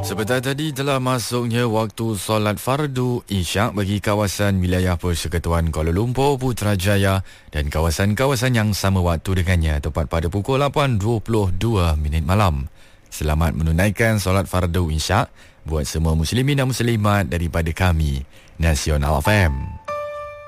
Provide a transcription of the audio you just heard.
Sebentar tadi telah masuknya waktu solat fardu Isyak bagi kawasan wilayah Persekutuan Kuala Lumpur, Putrajaya dan kawasan-kawasan yang sama waktu dengannya, tepat pada pukul 8.22 malam. Selamat menunaikan solat fardu Isyak buat semua muslimin dan muslimat daripada kami, Nasional FM.